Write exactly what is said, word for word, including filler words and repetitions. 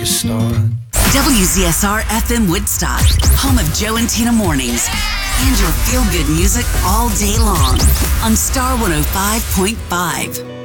a start. W Z S R F M Woodstock, home of Joe and Tina Mornings, and your feel-good music all day long on Star one oh five point five.